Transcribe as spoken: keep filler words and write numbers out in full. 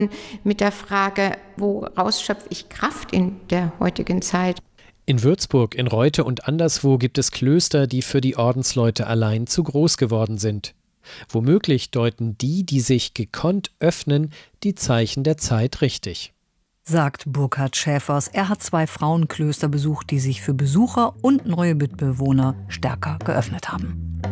mit der Frage, woraus schöpfe ich Kraft in der heutigen Zeit? In Würzburg, in Reute und anderswo gibt es Klöster, die für die Ordensleute allein zu groß geworden sind. Womöglich deuten die, die sich gekonnt öffnen, die Zeichen der Zeit richtig. Sagt Burkhard Schäfers. Er hat zwei Frauenklöster besucht, die sich für Besucher und neue Mitbewohner stärker geöffnet haben.